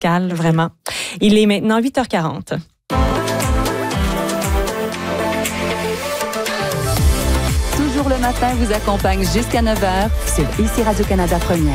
musical, vraiment. Il est maintenant 8h40. Toujours le matin vous accompagne jusqu'à 9h sur ici Radio-Canada Première.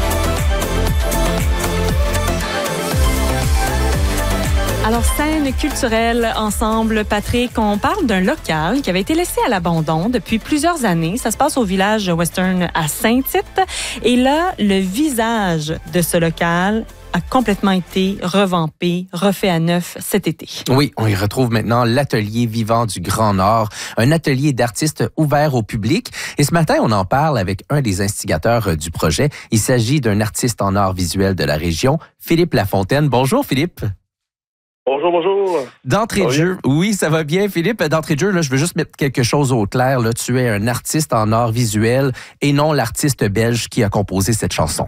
Alors, scène culturelle ensemble, Patrick, on parle d'un local qui avait été laissé à l'abandon depuis plusieurs années. Ça se passe au village western à Saint-Tite. Et là, le visage de ce local a complètement été revampé, refait à neuf cet été. Oui, on y retrouve maintenant l'Atelier vivant du Grand Nord, un atelier d'artistes ouvert au public. Et ce matin, on en parle avec un des instigateurs du projet. Il s'agit d'un artiste en art visuel de la région, Philippe Lafontaine. Bonjour, Philippe. Bonjour. D'entrée de jeu, oui, ça va bien, Philippe. D'entrée de jeu, là, je veux juste mettre quelque chose au clair. Là, tu es un artiste en art visuel et non l'artiste belge qui a composé cette chanson.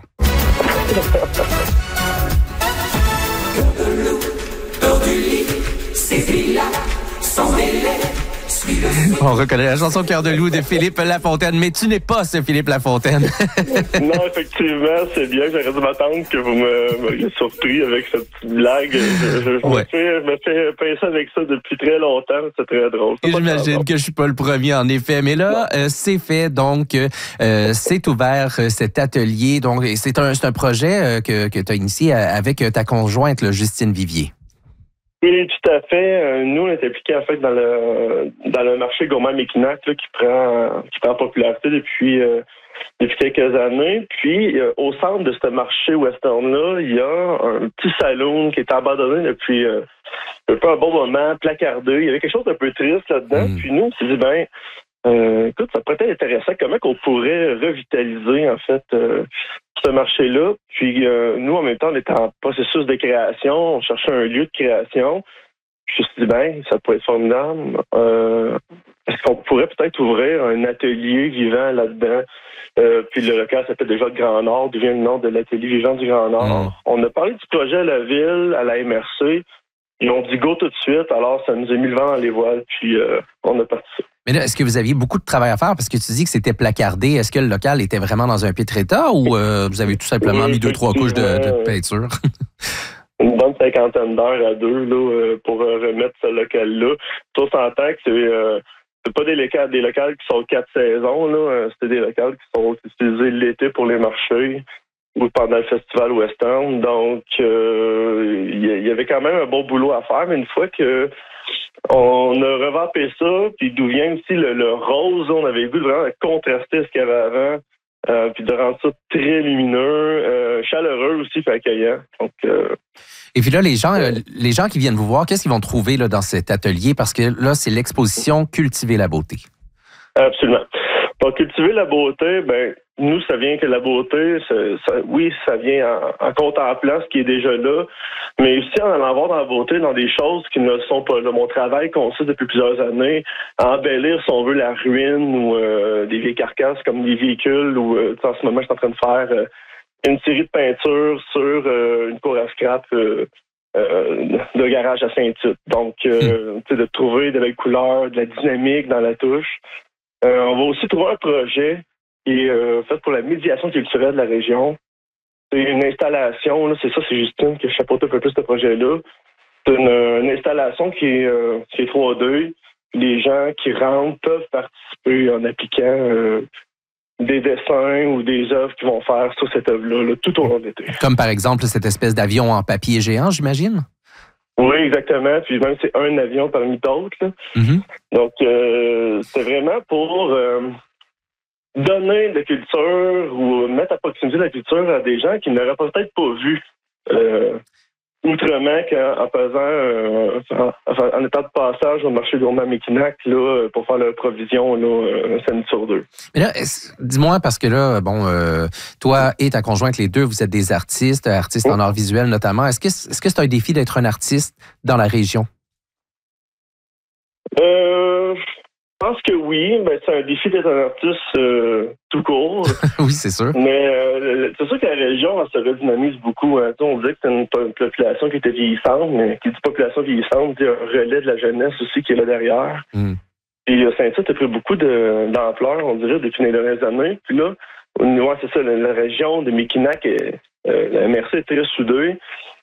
On reconnaît la chanson Cœur de loup de Philippe Lafontaine, mais tu n'es pas ce Philippe Lafontaine. Non, effectivement, c'est bien. J'aurais dû m'attendre que vous m'ayez surpris avec cette petite blague. Je me fais pincer avec ça depuis très longtemps. C'est très drôle. Et j'imagine que je suis pas le premier, en effet. Mais là, c'est fait. Donc, c'est ouvert, cet atelier. Donc, c'est un projet que tu as initié avec ta conjointe, là, Justine Vivier. Oui, tout à fait. Nous, on est impliqués en fait dans le marché gourmand-Mekinac qui prend popularité depuis quelques années. Puis, au centre de ce marché western-là, il y a un petit saloon qui est abandonné depuis un bon moment, placardé. Il y avait quelque chose d'un peu triste là-dedans. Puis nous, on s'est dit, écoute, ça pourrait être intéressant. Comment qu'on pourrait revitaliser, en fait, ce marché-là. Puis nous, en même temps, on était en processus de création. On cherchait un lieu de création. Je me suis dit, ça pourrait être formidable. Est-ce qu'on pourrait peut-être ouvrir un atelier vivant là-dedans? Puis le local s'appelle déjà le Grand Nord, d'où vient le nom de l'atelier vivant du Grand Nord. On a parlé du projet à la ville, à la MRC. Ils ont dit go tout de suite, alors ça nous a mis le vent dans les voiles, puis on a parti ça. Mais là, est-ce que vous aviez beaucoup de travail à faire? Parce que tu dis que c'était placardé. Est-ce que le local était vraiment dans un piètre état ou vous avez tout simplement mis 2-3 couches de peinture? Une bonne cinquantaine d'heures à deux là, pour remettre ce local-là. On s'entend que c'est pas des locales qui sont 4 saisons. Là. C'est des locales qui sont utilisés l'été pour les marchés ou pendant le festival western. Donc, il y avait quand même un bon boulot à faire. Mais une fois que on a revampé ça, puis d'où vient aussi le rose, on avait vu vraiment contraster ce qu'il y avait avant, puis de rendre ça très lumineux, chaleureux aussi, puis accueillant. Donc, et puis là, les gens qui viennent vous voir, qu'est-ce qu'ils vont trouver là, dans cet atelier? Parce que là, c'est l'exposition Cultiver la beauté. Absolument. Pour cultiver la beauté, nous, ça vient que la beauté, ça vient en contemplant ce qui est déjà là, mais aussi en allant voir dans la beauté, dans des choses qui ne sont pas là. Mon travail consiste depuis plusieurs années à embellir, si on veut, la ruine ou des vieilles carcasses comme des véhicules ou en ce moment, je suis en train de faire une série de peintures sur une cour à scrap de garage à Saint-Tite. Donc, de trouver de belles couleurs, de la dynamique dans la touche. On va aussi trouver un projet qui est fait pour la médiation culturelle de la région. C'est une installation, là, c'est Justine qui chapeaute un peu plus ce projet-là. C'est une installation qui est 3D. Les gens qui rentrent peuvent participer en appliquant des dessins ou des œuvres qu'ils vont faire sur cette œuvre-là là, tout au long de l'été. Comme par exemple cette espèce d'avion en papier géant, j'imagine? Oui, exactement. Puis même, c'est un avion parmi d'autres. Là. Donc, c'est vraiment pour donner de la culture ou mettre à proximité de la culture à des gens qui n'auraient peut-être pas vu outrement en étant de passage au marché gourmand-Mekinac là, pour faire leur provision là, un samedi sur 2. Mais là, dis-moi, parce que là, toi et ta conjointe, les deux, vous êtes des artistes en art visuel notamment. Est-ce que c'est un défi d'être un artiste dans la région? Je pense que oui, c'est un défi d'être un artiste tout court. Oui, c'est sûr. Mais c'est sûr que la région, elle se redynamise beaucoup. Hein. On dit que c'est une population qui était vieillissante, mais qui dit population vieillissante, dit un relais de la jeunesse aussi qui est là derrière. Puis Saint-Tite a pris beaucoup d'ampleur, on dirait, depuis les dernières années. Puis là, c'est ça, la région de Mekinac, la MRC est très soudée.